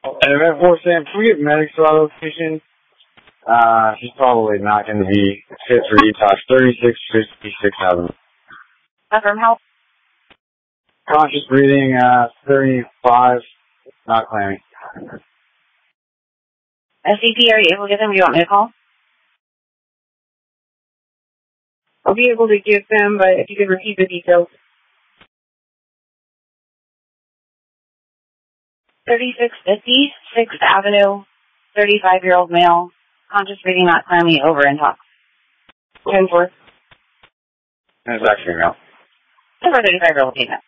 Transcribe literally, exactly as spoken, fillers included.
And event four, Sam, can we get medics to our location? Uh, he's probably not going to be fit for detox. thirty-six fifty-six Avenue. From help? Conscious breathing, uh, thirty-five, not clamming. S C P, are you able to get them? Do you want me to call? I'll be able to give them, but if you could repeat the details. thirty-six fifty, sixth Avenue, thirty-five-year-old male, conscious breathing, not climbing, over and talk. ten four. And it's actually no. Over thirty-five-year-old female.